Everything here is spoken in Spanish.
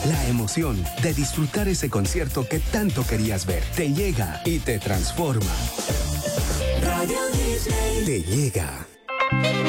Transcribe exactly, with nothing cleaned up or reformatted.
La emoción de disfrutar ese concierto que tanto querías ver. Te llega y te transforma. Radio Disney. Te llega.